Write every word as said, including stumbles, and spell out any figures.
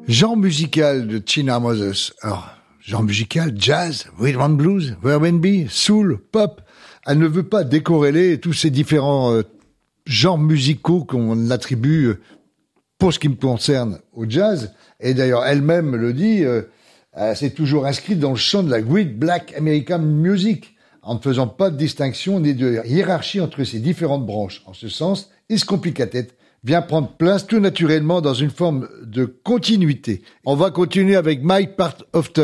Genre musical de China Moses. Alors, genre musical, jazz, rhythm and blues, R and B, soul, pop. Elle ne veut pas décorréler tous ces différents euh, genres musicaux qu'on attribue, euh, pour ce qui me concerne, au jazz. Et d'ailleurs, elle-même le dit, euh, elle s'est toujours inscrite dans le champ de la Great Black American Music, en ne faisant pas de distinction ni de hiérarchie entre ces différentes branches. En ce sens, Is Complicated vient prendre place tout naturellement dans une forme de continuité. On va continuer avec My Part of Time.